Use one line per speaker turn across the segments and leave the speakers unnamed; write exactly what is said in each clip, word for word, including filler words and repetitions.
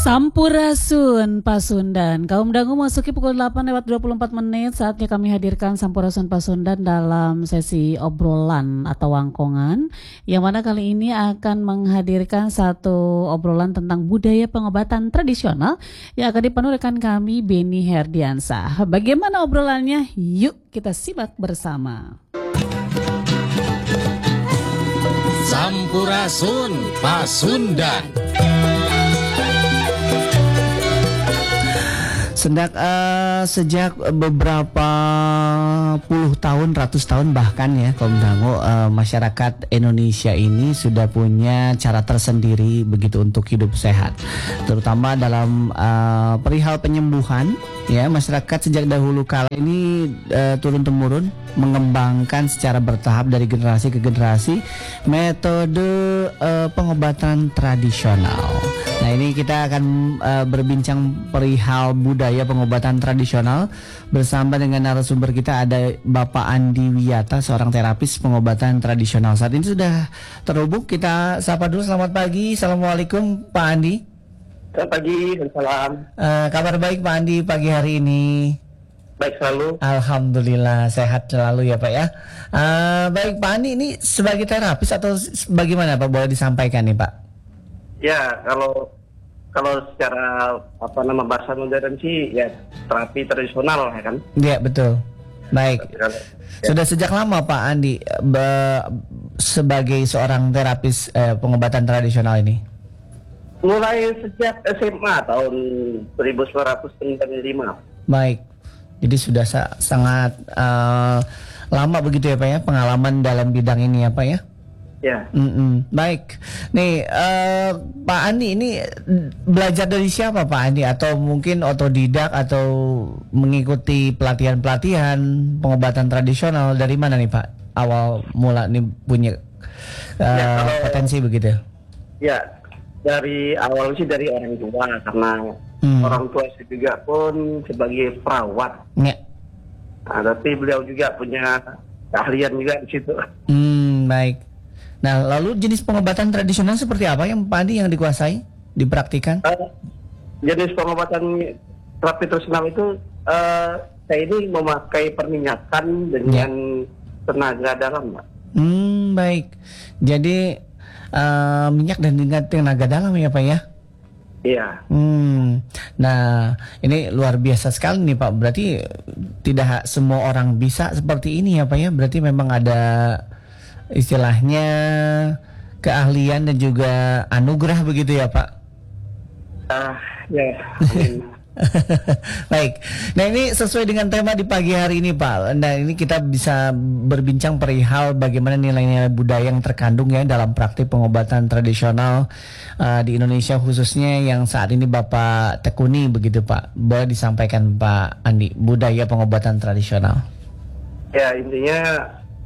Sampurasun Pasundan. Kaum dangu masuki pukul delapan lewat dua puluh empat menit. Saatnya kami hadirkan Sampurasun Pasundan dalam sesi obrolan atau wangkongan, yang mana kali ini akan menghadirkan satu obrolan tentang budaya pengobatan tradisional yang akan dipandu rekan kami Beni Herdiansah. Bagaimana obrolannya? Yuk kita simak bersama.
Sampurasun Pasundan.
Sendak uh, sejak beberapa puluh tahun, ratus tahun bahkan ya, kaum dangu, uh, masyarakat Indonesia ini sudah punya cara tersendiri begitu untuk hidup sehat, terutama dalam uh, perihal penyembuhan. Ya, masyarakat sejak dahulu kala ini uh, turun temurun mengembangkan secara bertahap dari generasi ke generasi metode uh, pengobatan tradisional. Nah, ini kita akan uh, berbincang perihal budaya pengobatan tradisional bersama dengan narasumber kita, ada Bapak Andi Wiyata, seorang terapis pengobatan tradisional. Saat ini sudah terhubung, kita sapa dulu. Selamat pagi, assalamualaikum Pak Andi.
Selamat pagi, salam.
Uh, kabar baik Pak Andi pagi hari ini?
Baik selalu.
Alhamdulillah sehat selalu ya Pak ya. Uh, baik Pak Andi, ini sebagai terapis atau bagaimana Pak, boleh disampaikan nih Pak?
Ya, kalau kalau secara apa nama bahasa modern sih ya terapi tradisional ya kan?
Iya betul. Baik.
Kalau, ya.
Sudah sejak lama Pak Andi be- sebagai seorang terapis eh, pengobatan tradisional ini?
Mulai sejak S M A tahun seribu sembilan ratus sembilan puluh lima.
Baik. Jadi sudah sa- sangat uh, lama begitu ya Pak ya, pengalaman dalam bidang ini ya Pak ya?
Ya.
Mm-mm. Baik. Nih uh, Pak Andi, ini belajar dari siapa Pak Andi? Atau mungkin otodidak atau mengikuti pelatihan-pelatihan pengobatan tradisional, dari mana nih Pak? Awal mula nih punya uh,
Ya, kalau,
potensi begitu?
Ya, dari awal sih dari orang tua, karena hmm. orang tua saya juga pun sebagai perawat.
Ya.
Nah, tapi beliau juga punya keahlian juga di situ.
Hmm, baik. Nah, lalu jenis pengobatan tradisional seperti apa yang Pak Andi yang dikuasai, dipraktikan?
Uh, jenis pengobatan terapi tradisional itu uh, saya ini memakai perminyakan dengan ya. tenaga dalam, Pak.
Hmm, baik. Jadi uh, minyak dan dengan tenaga dalam ya Pak ya?
Iya.
Hmm. Nah, ini luar biasa sekali nih Pak. Berarti tidak semua orang bisa seperti ini ya Pak ya? Berarti memang ada istilahnya keahlian dan juga anugerah begitu ya Pak?
Ah, uh, ya.
Baik. Nah, ini sesuai dengan tema di pagi hari ini Pak. Nah, ini kita bisa berbincang perihal bagaimana nilai-nilai budaya yang terkandung ya dalam praktik pengobatan tradisional uh, di Indonesia, khususnya yang saat ini Bapak tekuni begitu Pak. Boleh disampaikan Pak Andi, budaya pengobatan tradisional?
Ya, intinya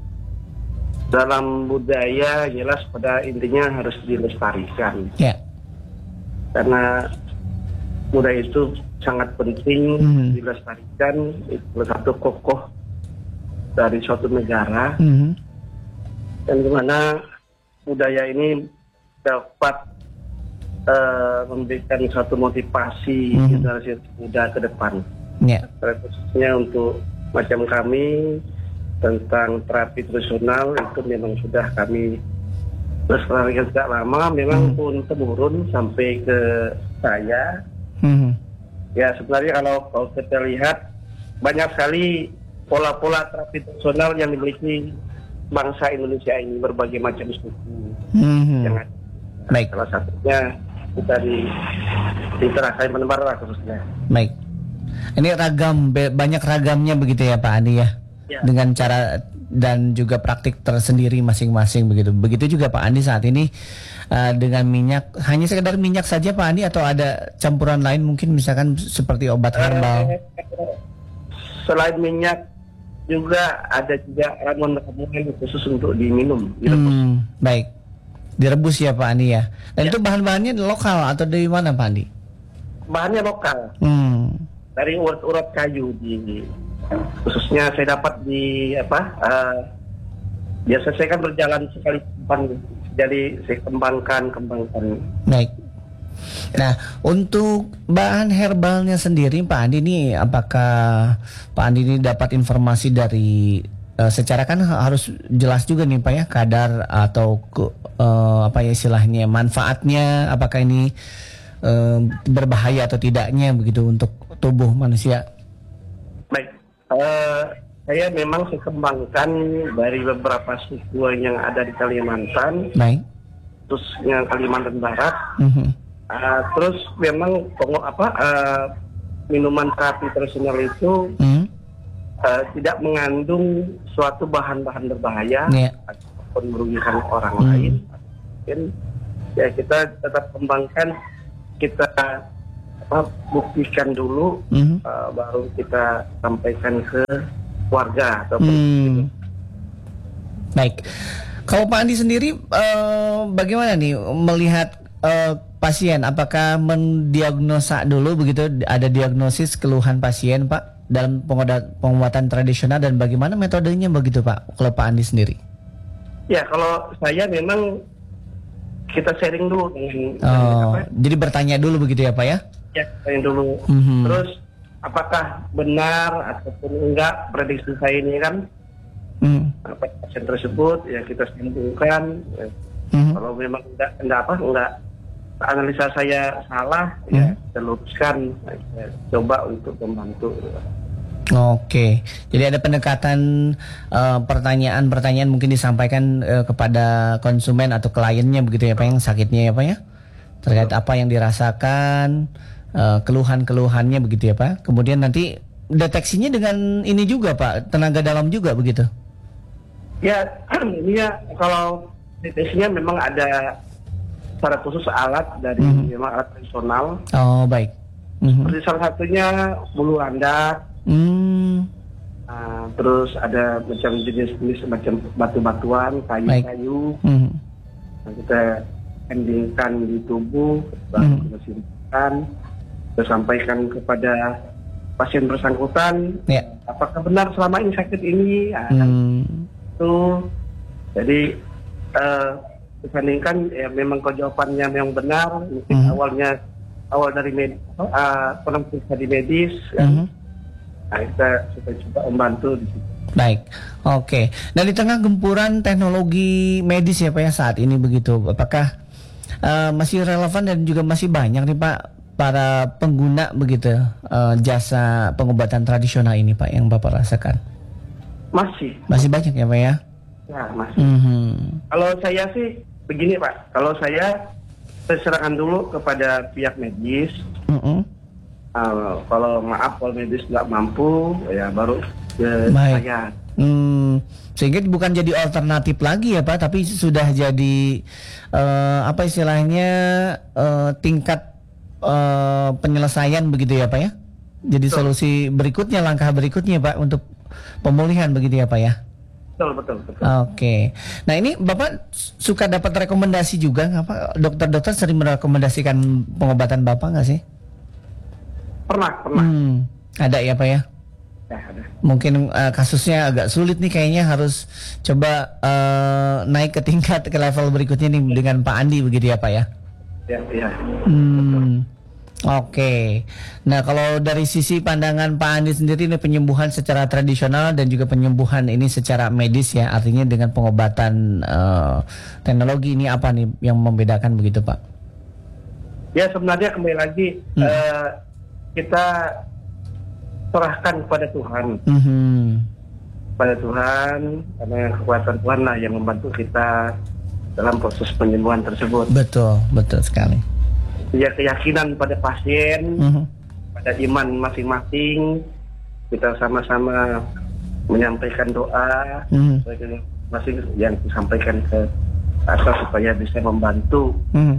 dalam budaya jelas pada intinya harus dilestarikan.
Ya.
Karena budaya itu sangat penting mm-hmm. dilestarikan, itu salah satu kokoh dari suatu negara, mm-hmm. dan dimana budaya ini dapat uh, memberikan suatu motivasi mm-hmm. generasi muda ke depan.
Yeah.
Khususnya untuk macam kami tentang terapi tradisional itu memang sudah kami lestarikan sejak lama, memang mm-hmm. pun temurun sampai ke saya. Mm-hmm. Ya, sebenarnya kalau, kalau kita lihat banyak sekali pola-pola terapi tradisional yang dimiliki bangsa Indonesia ini, berbagai macam suku. Mm-hmm. Yang ada.
Baik.
Salah satunya kita di di Terasai Menembara khususnya.
Baik. Ini ragam, banyak ragamnya begitu ya Pak Andi ya? Ya. Dengan cara dan juga praktik tersendiri masing-masing begitu. Begitu juga Pak Andi saat ini uh, dengan minyak, hanya sekedar minyak saja Pak Andi atau ada campuran lain mungkin misalkan seperti obat herbal? Uh,
selain minyak juga ada juga ramuan-ramuan khusus untuk diminum, direbus. Hmm,
baik. Direbus ya Pak Andi ya. Dan ya. Itu bahan-bahannya lokal atau dari mana Pak Andi?
Bahannya lokal.
Hmm.
Dari urat-urat kayu di khususnya saya dapat di apa uh, biasa saya kan berjalan sekali kembang, jadi saya kembangkan kembangkan.
Baik. Nah, untuk bahan herbalnya sendiri Pak Andi ini, apakah Pak Andi ini dapat informasi dari uh, secara kan harus jelas juga nih Pak ya, kadar atau uh, apa ya istilahnya manfaatnya, apakah ini uh, berbahaya atau tidaknya begitu untuk tubuh manusia?
Baik, uh, saya memang sekembangkan dari beberapa suku yang ada di Kalimantan,
baik,
terus yang Kalimantan Barat.
Mm-hmm.
Uh, terus memang pokok apa uh, minuman terapi tradisional itu
mm.
uh, tidak mengandung suatu bahan-bahan berbahaya
yeah.
ataupun merugikan orang
mm.
lain. Mungkin ya kita tetap kembangkan, kita apa, buktikan dulu, mm. uh, baru kita sampaikan ke warga ataupun.
Mm. Baik, kalau Pak Andi sendiri uh, bagaimana nih melihat uh, pasien, apakah mendiagnosa dulu begitu, ada diagnosis keluhan pasien Pak dalam pengobatan tradisional, dan bagaimana metodenya begitu Pak kalau Pak Andi sendiri?
Ya, kalau saya memang kita sharing dulu dengan,
oh,
dengan apa?
Jadi bertanya dulu begitu ya Pak ya?
Ya, sharing dulu.
Mm-hmm.
Terus apakah benar ataupun enggak prediksi saya ini kan?
Mm.
Apa pasien tersebut ya kita simpulkan. Ya.
Mm-hmm. Kalau
memang enggak enggak apa enggak analisa saya salah, hmm. ya kita luruskan, ya, coba untuk membantu.
Oke, jadi ada pendekatan uh, pertanyaan-pertanyaan mungkin disampaikan uh, kepada konsumen atau kliennya begitu ya Pak, yang sakitnya ya Pak ya, terkait apa yang dirasakan, uh, keluhan-keluhannya begitu ya Pak. Kemudian nanti deteksinya dengan ini juga Pak, tenaga dalam juga begitu.
Ya, ini ya kalau deteksinya memang ada secara khusus alat dari mm-hmm. memang alat tradisional.
Oh baik. Mm-hmm.
Seperti salah satunya bulu landak.
Mm.
Nah, terus ada macam jenis-jenis macam batu-batuan, kayu-kayu.
Mm-hmm.
Nah, kita endingkan di tubuh, baru
mm-hmm.
kita simpan, kita sampaikan kepada pasien bersangkutan.
Yeah.
Apakah benar selama ini sakit ini? Nah,
mm.
kan, itu. Jadi. Uh, Dibandingkan ya memang jawabannya memang benar, mungkin mm-hmm. awalnya awal dari med, uh, periksa di medis, kan? Mm-hmm. Nah, kita sudah coba membantu di situ.
Baik, oke. Okay. Nah di tengah gempuran teknologi medis ya Pak ya saat ini begitu, apakah uh, masih relevan dan juga masih banyak nih Pak para pengguna begitu uh, jasa pengobatan tradisional ini Pak yang Bapak rasakan?
Masih.
Masih banyak ya Pak ya?
Ya masih.
Mm-hmm.
Kalau saya sih begini Pak, kalau saya serahkan dulu kepada pihak medis. Mm-hmm. Uh, kalau maaf kalau medis nggak mampu, ya baru ke saya.
Hmm, sehingga bukan jadi alternatif lagi ya Pak, tapi sudah jadi uh, apa istilahnya uh, tingkat uh, penyelesaian begitu ya Pak ya? Jadi betul. Solusi berikutnya, langkah berikutnya Pak untuk pemulihan begitu ya Pak ya?
Betul, betul, betul.
Oke. Nah ini Bapak suka dapat rekomendasi juga nggak Pak? Dokter-dokter sering merekomendasikan pengobatan Bapak nggak sih?
Pernah, pernah.
Hmm, ada ya Pak ya?
Ya, ada.
Mungkin uh, kasusnya agak sulit nih, kayaknya harus coba uh, naik ke tingkat ke level berikutnya nih dengan Pak Andi begitu ya Pak ya?
Ya, ya.
Hmm. Oke, okay. Nah kalau dari sisi pandangan Pak Andi sendiri ini penyembuhan secara tradisional dan juga penyembuhan ini secara medis ya, artinya dengan pengobatan uh, teknologi ini apa nih yang membedakan begitu Pak?
Ya sebenarnya kembali lagi hmm. uh, kita serahkan kepada Tuhan, mm-hmm. pada Tuhan, karena kekuatan Tuhan lah yang membantu kita dalam proses penyembuhan tersebut.
Betul, betul sekali.
Ya keyakinan pada pasien, mm-hmm. pada iman masing-masing, kita sama-sama menyampaikan doa, mm-hmm. masing yang disampaikan ke atas supaya bisa membantu mm-hmm.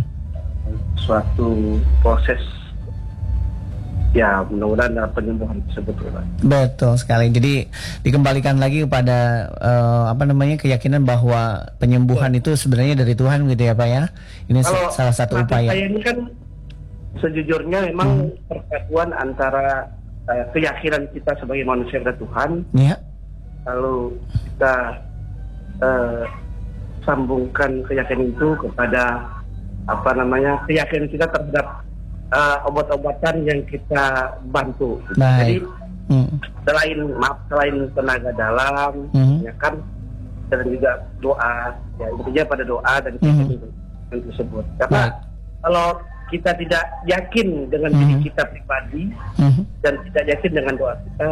suatu proses. Ya mudah-mudahan dalam penyembuhan tersebut.
Betul sekali. Jadi dikembalikan lagi kepada uh, apa namanya keyakinan bahwa penyembuhan Betul. Itu sebenarnya dari Tuhan gitu ya Pak ya. Ini
Kalau
salah satu upaya.
Saya ini kan sejujurnya memang hmm. perpaduan antara uh, keyakinan kita sebagai manusia kepada Tuhan. Ya. Lalu kita uh, sambungkan keyakinan itu kepada apa namanya keyakinan kita terhadap uh, obat-obatan yang kita bantu.
Baik.
Jadi
Hmm.
selain maaf selain tenaga dalam,
Hmm.
ya kan, dan juga doa, ya intinya pada doa dan
Hmm.
keyakinan tersebut. Karena
Baik.
kalau kita tidak yakin dengan
Hmm.
diri kita pribadi
Hmm.
dan tidak yakin dengan doa kita,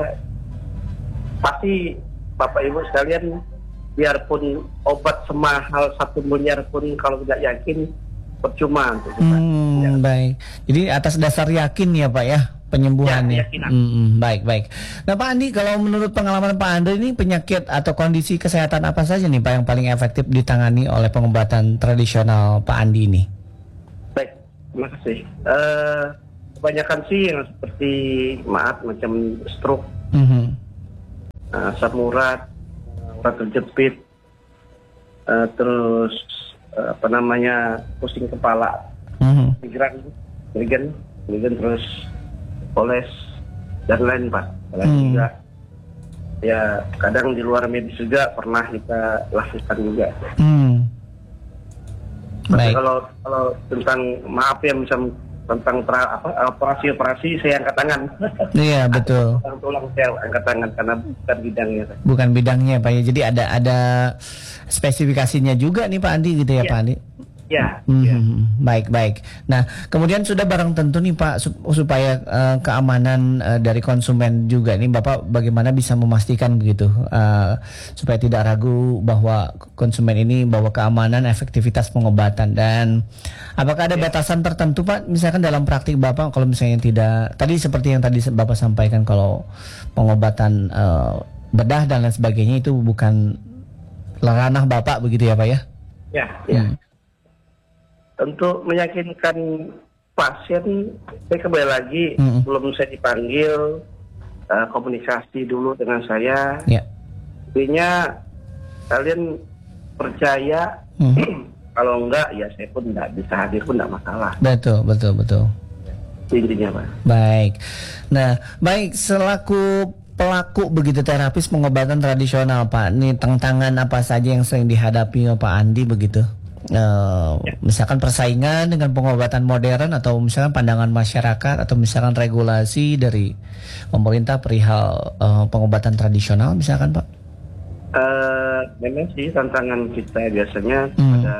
pasti Bapak Ibu sekalian, biarpun obat semahal satu miliar pun kalau tidak yakin percuma untuk kita.
Hmm,
Ya.
baik. Jadi atas dasar yakin ya Pak ya penyembuhannya.
Ya, keyakinan.
Hmm, hmm, baik baik. Nah Pak Andi, kalau menurut pengalaman Pak Andre ini penyakit atau kondisi kesehatan apa saja nih Pak yang paling efektif ditangani oleh pengobatan tradisional Pak Andi ini?
Baik, terima kasih. Eh, kebanyakan sih yang seperti maaf macam stroke,
Mhm.
uh, asam urat, uh, urat terjepit, uh, terus uh, apa namanya pusing kepala,
Mhm.
migrain, migrain, migrain terus poles dan lain Pak. Lain
Hmm.
juga. Ya kadang di luar medis juga pernah kita lakukan juga.
Hmm.
Tapi
Baik.
kalau kalau tentang maaf ya misal tentang pra, apa, operasi-operasi saya angkat tangan.
Iya betul.
Tentang tulang saya angkat tangan karena bukan bidangnya.
Bukan bidangnya Pak ya. Jadi ada ada spesifikasinya juga nih Pak Andi gitu ya,
Iya.
Pak Andi.
Ya,
Hmm,
ya.
baik baik. Nah, kemudian sudah barang tentu nih Pak sup- supaya eh, keamanan eh, dari konsumen juga nih Bapak bagaimana bisa memastikan begitu eh, supaya tidak ragu bahwa konsumen ini bahwa keamanan efektivitas pengobatan, dan apakah ada
Ya.
batasan tertentu Pak misalkan dalam praktik Bapak kalau misalnya tidak tadi seperti yang tadi Bapak sampaikan kalau pengobatan eh, bedah dan lain sebagainya itu bukan ranah Bapak begitu ya Pak ya?
Ya, ya.
Hmm.
Untuk meyakinkan pasien, saya kembali lagi
Mm-mm.
belum saya dipanggil, uh, komunikasi dulu dengan saya.
Ya.
Intinya kalian percaya,
Hmm.
kalau enggak ya saya pun enggak bisa hadir pun enggak masalah.
Betul betul betul.
Itu intinya Pak.
Baik. Nah, baik selaku pelaku begitu terapis pengobatan tradisional Pak, ini tantangan apa saja yang sering dihadapi oleh Pak Andi begitu? Eh, misalkan persaingan dengan pengobatan modern atau misalkan pandangan masyarakat atau misalkan regulasi dari pemerintah perihal eh, pengobatan tradisional misalkan Pak?
Uh, memang sih tantangan kita biasanya
Hmm.
ada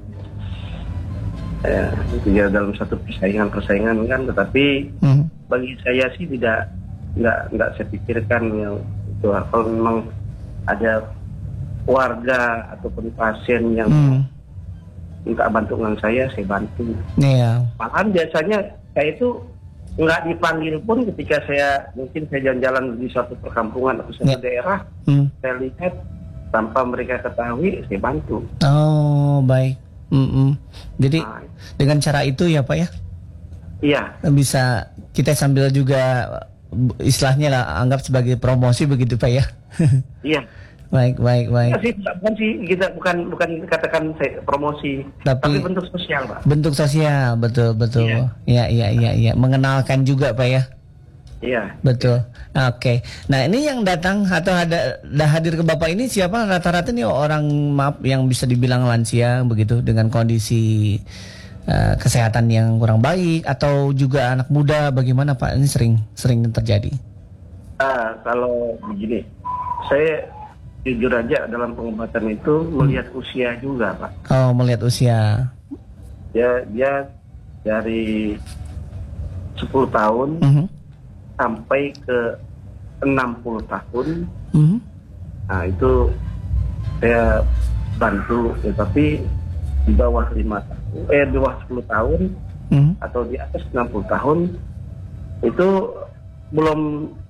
ya, ya dalam satu persaingan-persaingan kan, tetapi
Hmm.
bagi saya sih tidak nggak nggak saya pikirkan yang itu. Kalau memang ada warga ataupun pasien yang
Hmm.
minta bantuan saya, saya bantu.
Iya.
Malahan biasanya saya itu nggak dipanggil pun ketika saya mungkin saya jalan-jalan di suatu perkampungan atau suatu
Ya.
daerah,
Hmm.
saya lihat tanpa mereka ketahui, saya bantu.
Oh, baik. Mm-mm. Jadi
Nah,
dengan cara itu ya Pak ya?
iya,
Bisa kita sambil juga uh, istilahnya lah anggap sebagai promosi begitu Pak ya.
iya.
Baik baik baik.
Bukan sih, bukan sih kita bukan bukan katakan saya promosi,
Tapi-
tapi, bentuk sosial Pak.
Bentuk sosial betul betul.
Iya.
Ya iya iya iya mengenalkan juga Pak ya.
Iya.
Betul. Oke. Nah, ini yang datang atau ada dah hadir ke Bapak ini siapa rata-rata nih orang maaf yang bisa dibilang lansia begitu dengan kondisi uh, kesehatan yang kurang baik atau juga anak muda bagaimana Pak? Ini sering sering terjadi.
Ah, kalau begini, saya jujur aja dalam pengobatan itu melihat usia juga Pak.
Oh, melihat usia.
Dia dia dari sepuluh tahun
Mhm.
sampai ke enam puluh tahun.
Mhm.
Nah itu saya bantu, ya, tapi di bawah lima tahun, eh di bawah sepuluh tahun
Mhm.
atau di atas enam puluh tahun itu belum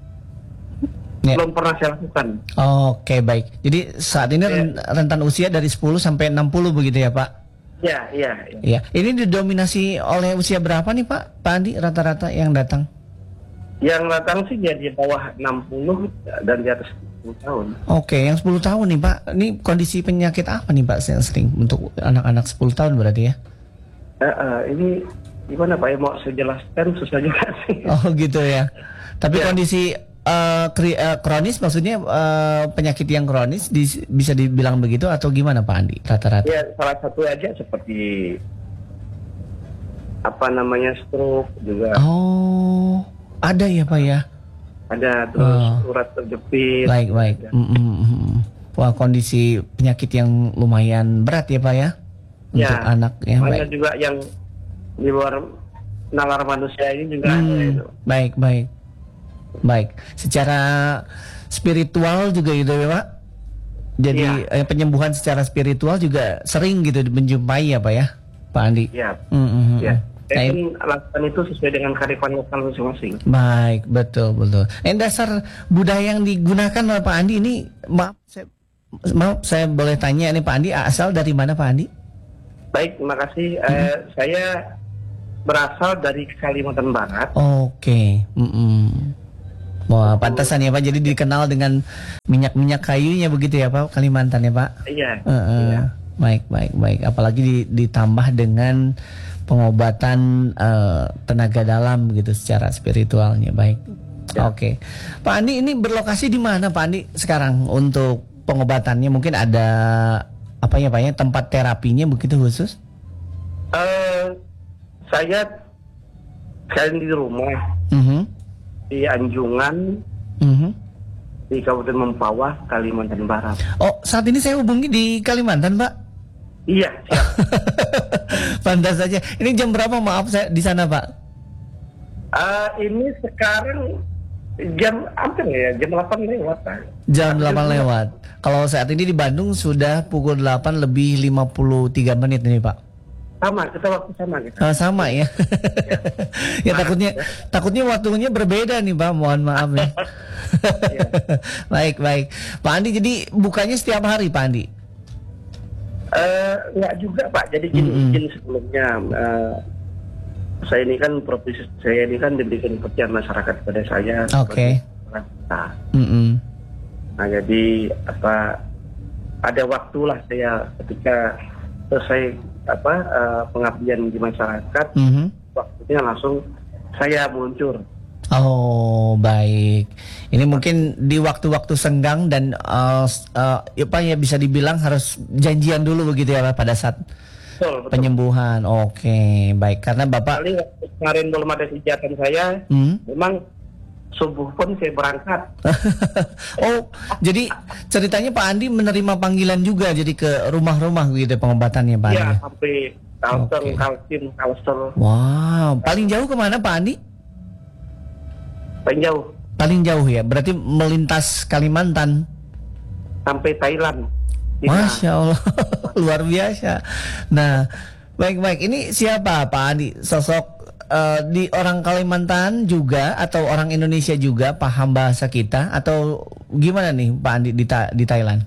Ya.
belum pernah saya lakukan.
Oke, baik. Jadi saat ini ren- rentan usia dari sepuluh sampai enam puluh begitu ya, Pak?
Ya, iya. Ya.
Iya. Ini didominasi oleh usia berapa nih, Pak? Pak Andi rata-rata yang datang?
Yang datang sih dia di bawah enam puluh dan di atas sepuluh tahun.
Oke, yang sepuluh tahun nih, Pak. Ini kondisi penyakit apa nih, Pak, yang sering untuk anak-anak sepuluh tahun berarti ya?
Eh, eh, ini gimana Pak? Ya, mau saya jelaskan susah juga sih.
Oh, gitu ya. Tapi
Ya.
kondisi eh, kri- eh, kronis maksudnya eh, penyakit yang kronis di- bisa dibilang begitu atau gimana, Pak Andi? Rata-rata.
Ya salah satu aja seperti apa namanya stroke juga
Oh, ada ya Pak ya?
ada, terus
Oh.
urat terjepit.
Baik, baik.
Ada.
Mm, mm, mm. Wah, kondisi penyakit yang lumayan berat ya Pak ya? Untuk
Ya,
anak ya,
banyak
baik.
juga yang di luar nalar manusia ini juga ada
Hmm,
itu.
baik, baik. Baik. Secara spiritual juga gitu ya Pak? Jadi eh, penyembuhan secara spiritual juga sering gitu menjumpai ya Pak ya? Pak Andi?
Ya,
Mm, mm, mm.
ya.
Nah,
Saya pun lakukan itu sesuai dengan kearifan lokal masing-masing.
baik, betul, betul. Eh, dasar budaya yang digunakan oleh Pak Andi ini, maaf, saya, maaf, saya boleh tanya nih Pak Andi, asal dari mana Pak Andi?
Baik, terima kasih. Eh, saya berasal dari Kalimantan Barat.
Oke, mm-mm. Wah, pantasan ya Pak, jadi dikenal dengan minyak-minyak kayunya begitu ya Pak, Kalimantan ya Pak?
Iya.
Uh-uh.
Iya.
Baik, baik, baik. Apalagi di- ditambah dengan pengobatan eh, tenaga dalam gitu secara spiritualnya, baik.
Ya.
Oke, Pak Andi ini berlokasi di mana Pak Andi sekarang untuk pengobatannya? Mungkin ada apa ya Pak ya, tempat terapinya begitu khusus?
Eh, saya sekarang di rumah
Mhm,
di Anjungan
mhm.
di Kabupaten Mempawah, Kalimantan Barat.
Oh, saat ini saya hubungi di Kalimantan Pak.
Iya, siap.
Pantas saja. Ini jam berapa maaf saya di sana Pak?
Eh, ini sekarang jam apa ya? Jam delapan lewat. Pak.
Jam delapan lewat. Kalau saat ini di Bandung sudah pukul delapan lebih lima puluh tiga menit nih Pak.
Sama, kita waktu sama kita.
Oh, sama ya. Ya takutnya takutnya waktunya berbeda nih Pak. Mohon maaf ya.
Ya.
Baik, baik. Pak Andi jadi bukanya setiap hari Pak Andi.
Eh, enggak juga Pak. Jadi gini,
Mm-mm.
izin sebelumnya eh, saya ini kan profesi saya ini kan diberikan pekerjaan masyarakat kepada saya.
Oke.
sebagai pemerintah.
Mm-mm.
Nah jadi apa ada waktulah saya ketika selesai apa eh, pengabdian di masyarakat,
Mhm.
waktunya langsung saya muncul.
Oh, baik. Ini mungkin di waktu-waktu senggang dan uh, uh, apa ya bisa dibilang harus janjian dulu begitu ya Pak pada saat
Betul, betul.
penyembuhan. Oke, baik. Karena Bapak
Kali waktu kemarin belum ada kegiatan saya,
Hmm?
memang subuh pun saya berangkat.
Oh, jadi ceritanya Pak Andi menerima panggilan juga jadi ke rumah-rumah gitu pengobatannya Pak Andi.
Iya,
ya?
sampai Kalteng,
Oke.
Kaltim, Kalsel,
Wow, paling jauh kemana Pak Andi?
paling jauh
Paling jauh ya, berarti melintas Kalimantan.
sampai Thailand. Cina.
Masya Allah, luar biasa. Nah, baik-baik. Ini siapa Pak Andi? Sosok eh, di orang Kalimantan juga atau orang Indonesia juga paham bahasa kita atau gimana nih Pak Andi di, Ta- di Thailand?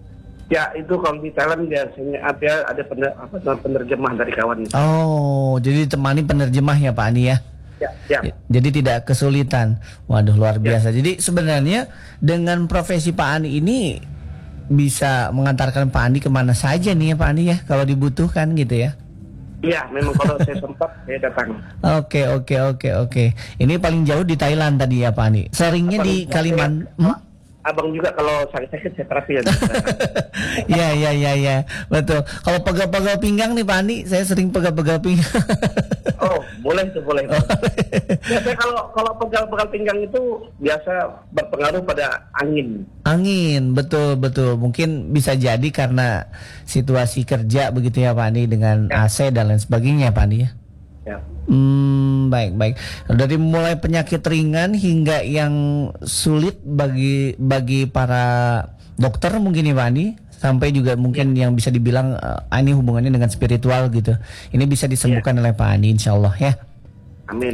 Ya itu kalau di Thailand biasanya ada ada pener, apa, penerjemah dari kawan.
Oh, jadi ditemani penerjemah ya Pak Andi ya?
Ya, ya.
Jadi tidak kesulitan. Waduh, luar biasa. Jadi sebenarnya dengan profesi Pak Andi ini bisa mengantarkan Pak Andi kemana saja nih ya Pak Andi ya, kalau dibutuhkan gitu ya.
Iya, memang kalau saya sempat saya datang.
Oke, oke, oke, oke. Ini paling jauh di Thailand tadi ya Pak Andi. Seringnya di
Paling-
Kalimantan. Hmm?
Abang juga kalau sakit-sakit saya terapi ya.
Iya, iya, iya, iya. Betul. Kalau pegal-pegal pinggang nih Pak Andi, saya sering pegal-pegal pinggang.
Oh, boleh itu boleh. Biasanya kalau kalau pegal-pegal pinggang itu biasa berpengaruh pada angin.
Angin, betul, betul. Mungkin bisa jadi karena situasi kerja begitu ya Pak Andi dengan
Ya.
A C dan lain sebagainya Pak Andi ya.
Ya.
Hmm, baik, baik. Dari mulai penyakit ringan hingga yang sulit bagi bagi para dokter mungkin ya Pak Andi, sampai juga mungkin yang bisa dibilang eh, ini hubungannya dengan spiritual gitu. Ini bisa disembuhkan oleh Pak Andi insya Allah ya.
Amin.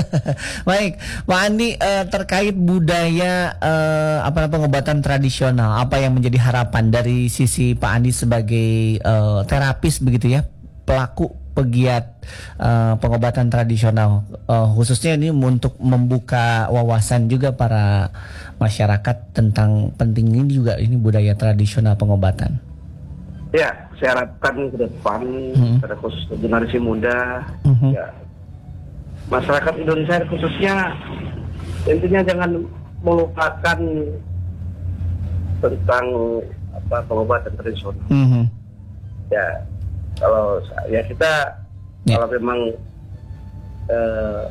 Baik, Pak Andi eh, terkait budaya eh, apa pengobatan tradisional, apa yang menjadi harapan dari sisi Pak Andi sebagai eh, terapis begitu ya, pelaku pegiat eh, pengobatan tradisional, eh, khususnya ini untuk membuka wawasan juga para masyarakat tentang pentingnya juga ini budaya tradisional pengobatan.
Ya, saya harapkan ke depan
Hmm.
pada khusus generasi muda,
Mhm.
ya, masyarakat Indonesia khususnya intinya jangan melupakan tentang apa pengobatan tradisional.
Mhm.
Ya, kalau ya kita
Ya.
kalau memang eh,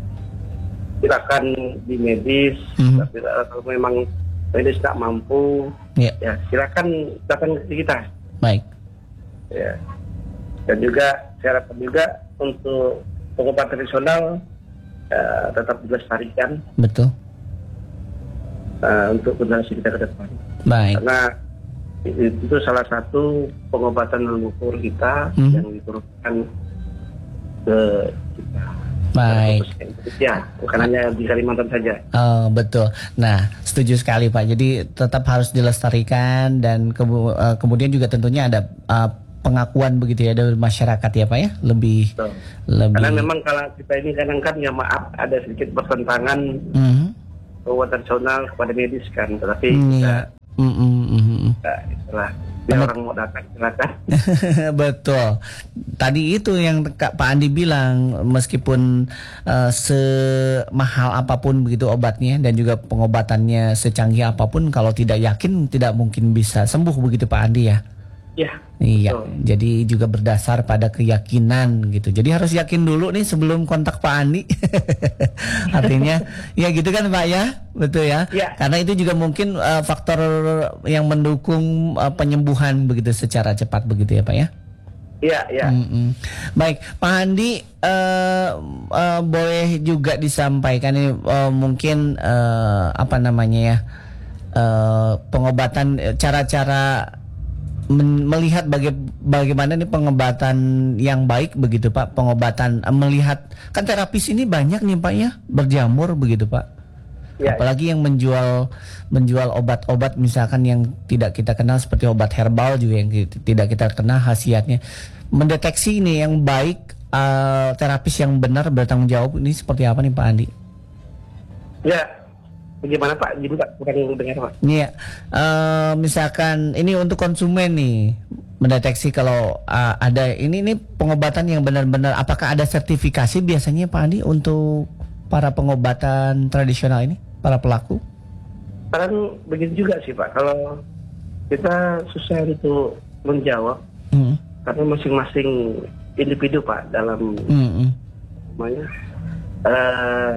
silakan di medis.
Mhm.
Tapi kalau memang medis tak mampu,
Ya,
ya silakan datang ke kita.
baik.
Ya. Dan juga saya harapkan juga untuk pengobatan tradisional eh, tetap dilestarikan
Betul.
eh, untuk generasi kita ke depan.
Baik.
Karena itu, itu salah satu pengobatan leluhur kita
Mhm.
yang diturunkan ke kita.
Baik.
Ya, bukan hanya di Kalimantan saja.
Oh, betul. Nah, setuju sekali Pak. Jadi tetap harus dilestarikan dan kemu- eh, kemudian juga tentunya ada eh, pengakuan begitu ya dari masyarakat ya Pak ya, lebih
Betul.
lebih.
Karena memang kalau kita ini kadang kan ya maaf ada sedikit bertentangan
Mhm.
pengobatan tradisional kepada medis kan, tetapi
Hmm,
kita,
iya. Mm, mm, mm, mm.
kita itulah biar
Benar.
orang mau datang silakan.
Betul. Tadi itu yang Kak Pak Andi bilang, meskipun eh, semahal apapun begitu obatnya dan juga pengobatannya secanggih apapun, kalau tidak yakin tidak mungkin bisa sembuh begitu Pak Andi ya.
Ya.
Iya,
Betul.
jadi juga berdasar pada keyakinan gitu. Jadi harus yakin dulu nih sebelum kontak Pak Andi. Artinya, ya gitu kan Pak ya, betul ya.
Iya.
Karena itu juga mungkin uh, faktor yang mendukung uh, penyembuhan begitu secara cepat begitu ya Pak ya.
Iya, iya.
Mm-mm. Baik, Pak Andi, uh, uh, boleh juga disampaikan ini uh, mungkin uh, apa namanya ya, uh, pengobatan, eh, cara-cara men- melihat baga- bagaimana nih pengobatan yang baik begitu Pak, pengobatan eh, melihat kan terapis ini banyak nih Pak ya, berjamur begitu Pak.
Ya,
Apalagi yang menjual menjual obat-obat misalkan yang tidak kita kenal seperti obat herbal juga yang ki- tidak kita kenal khasiatnya. Mendeteksi ini yang baik, eh, terapis yang benar bertanggung jawab ini seperti apa nih Pak Andi?
ya. Bagaimana Pak? Jadi Pak, bukan yang dengar Pak.
Iya, eh, misalkan ini untuk konsumen nih mendeteksi kalau uh, ada ini nih pengobatan yang benar-benar, apakah ada sertifikasi biasanya Pak Andi untuk para pengobatan tradisional ini, para pelaku?
Sekarang begitu juga sih Pak. Kalau kita susah untuk menjawab
Hmm.
karena masing-masing individu Pak dalam
Hmm, hmm.
namanya. Eh,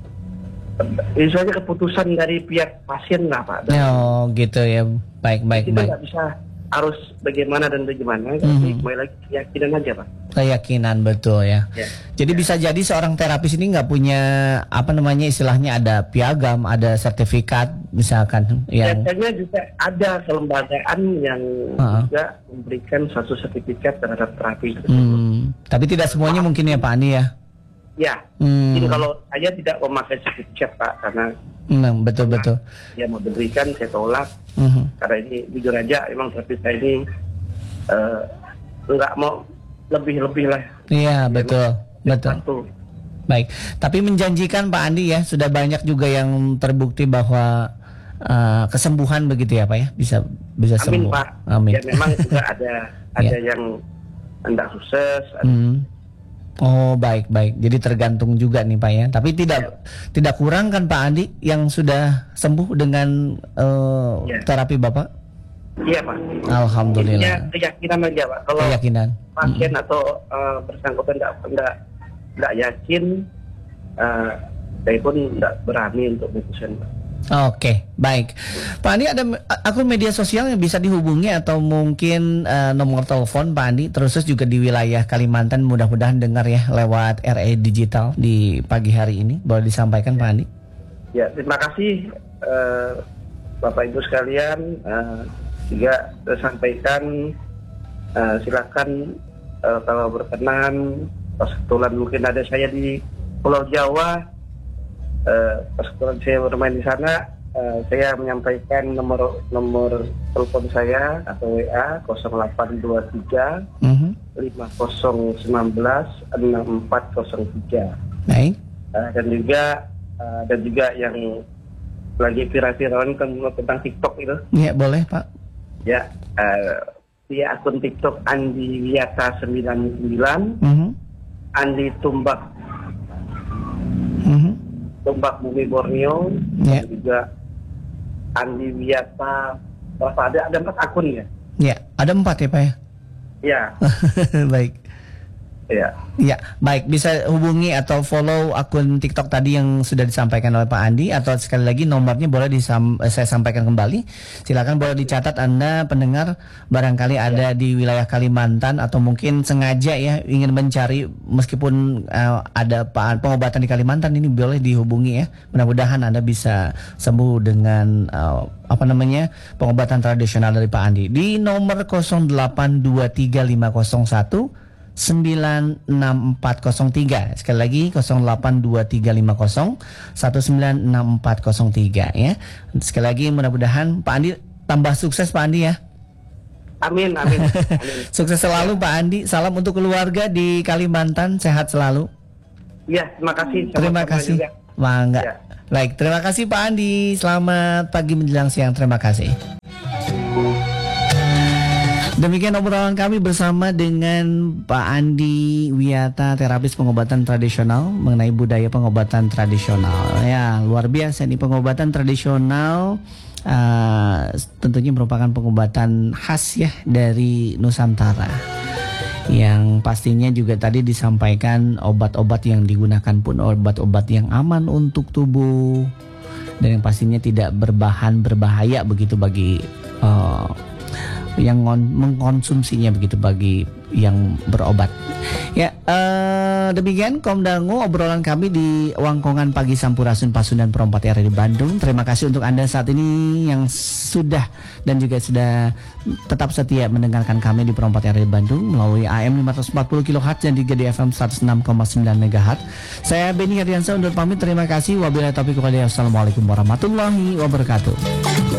Ini saja keputusan dari pihak pasien lah Pak. Dan
Oh gitu ya, baik baik
kita
baik.
nggak bisa harus bagaimana dan bagaimana,
Mhm.
tapi kembali lagi keyakinan aja Pak.
Keyakinan betul ya.
Ya.
Jadi bisa jadi seorang terapis ini nggak punya apa namanya istilahnya ada piagam, ada sertifikat misalkan yang.
Biasanya juga ada kelembagaan yang
Uh-uh.
juga memberikan satu sertifikat terhadap terapi tersebut.
Hmm, tapi tidak semuanya mungkin ya Pak Andi ya.
Ya,
Hmm.
mungkin kalau saya tidak memakai sertifikat Pak, karena
Hmm, betul betul.
dia mau diberikan saya tolak.
Mhm.
Karena ini jujur aja, emang terapis saya ini eh, nggak mau lebih-lebih lah.
Iya betul betul.
Satu.
Baik, tapi menjanjikan Pak Andi ya, sudah banyak juga yang terbukti bahwa uh, kesembuhan begitu ya Pak ya, bisa bisa
Amin
sembuh.
Pak.
Amin.
Ya memang juga ada ada
Ya.
yang hendak sukses. Ada,
Hmm. Oh baik baik, jadi tergantung juga nih Pak ya. Tapi tidak tidak kurang kan Pak Andi yang sudah sembuh dengan uh,
Ya.
terapi Bapak?
Iya Pak.
Alhamdulillah.
Intinya keyakinan aja Pak. Kalau
Keyakinan.
pasien atau eh, bersangkutan tidak tidak tidak yakin, eh, saya pun tidak berani untuk memutuskan Pak.
Oke, baik. Pak Andi ada me- akun media sosial yang bisa dihubungi atau mungkin eh, nomor telepon Pak Andi, terus juga di wilayah Kalimantan, mudah-mudahan dengar ya lewat R E Digital di pagi hari ini. Boleh disampaikan Pak Andi?
Ya, terima kasih eh, Bapak Ibu sekalian. Eh, juga saya sampaikan, eh, silakan eh, kalau berkenan, pas kebetulan mungkin ada saya di Pulau Jawa, eh, pas kebetulan saya bermain di sana, eh, saya menyampaikan nomor nomor telepon saya atau W A nol delapan dua tiga
Mhm.
lima nol satu sembilan enam empat nol tiga.
Baik.
Uh, dan juga uh, dan juga yang lagi viral-viral tentang, tentang TikTok itu
Ya boleh Pak.
ya, uh, via akun TikTok Andi Wiyata sembilan puluh sembilan,
Mhm.
Andi Tumbak
Mhm.
Tumbak Bumi Borneo,
Ya.
dan juga Andi Wiyata, berapa ada ada empat akun ya
Ya, ada empat ya Pak ya.
ya.
Baik.
Ya.
Ya, baik, bisa hubungi atau follow akun TikTok tadi yang sudah disampaikan oleh Pak Andi, atau sekali lagi nomornya boleh disam, eh, saya sampaikan kembali. Silakan boleh dicatat Anda pendengar barangkali ada di wilayah Kalimantan atau mungkin sengaja ya ingin mencari meskipun uh, ada pengobatan di Kalimantan, ini boleh dihubungi ya. Mudah-mudahan Anda bisa sembuh dengan uh, apa namanya pengobatan tradisional dari Pak Andi di nomor nol delapan dua tiga lima nol satu sembilan enam empat nol tiga. Sekali lagi nol delapan dua tiga lima nol satu sembilan enam empat nol tiga ya. Sekali lagi mudah-mudahan Pak Andi tambah sukses Pak Andi ya.
Amin, amin. amin.
Sukses selalu Pak Andi. Salam untuk keluarga di Kalimantan, sehat selalu.
Ya, terima kasih.
Terima kasih. Mangga.
Ya.
Baik, terima kasih Pak Andi. Selamat pagi menjelang siang. Terima kasih. Demikian obrolan kami bersama dengan Pak Andi Wiyata, terapis pengobatan tradisional, mengenai budaya pengobatan tradisional. Ya, luar biasa nih pengobatan tradisional. Uh, tentunya merupakan pengobatan khas ya dari Nusantara. Yang pastinya juga tadi disampaikan obat-obat yang digunakan pun obat-obat yang aman untuk tubuh dan yang pastinya tidak berbahan berbahaya begitu bagi uh, yang mengkonsumsinya begitu bagi yang berobat. Ya, uh, demikian Komdangu obrolan kami di Wangkongan Pagi Sampurasun Pasundan Perompat R di Bandung. Terima kasih untuk Anda saat ini yang sudah dan juga sudah tetap setia mendengarkan kami di Perompat R di Bandung melalui A M lima ratus empat puluh kilohertz dan juga di F M seratus enam koma sembilan megahertz. Saya Beni Herdiansyah undur pamit. Terima kasih. Wabillahi taufiq wal hidayah. Wassalamualaikum warahmatullahi wabarakatuh.